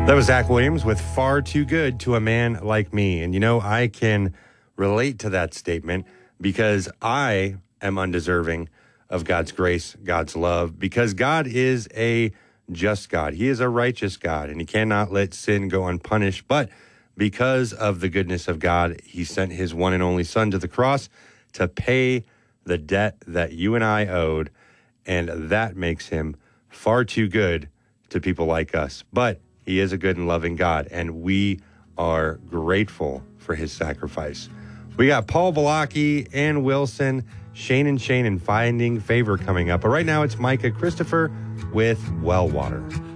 That was Zach Williams with Far Too Good to a Man Like Me. And, I can relate to that statement because I am undeserving of God's grace, God's love, because God is a just God. He is a righteous God, and he cannot let sin go unpunished. But because of the goodness of God, he sent his one and only Son to the cross to pay the debt that you and I owed, and that makes him far too good to people like us. But he is a good and loving God, and we are grateful for his sacrifice. We got Paul Balaki and Wilson, Shane and Finding Favor coming up. But right now it's Micah Christopher with Well Water.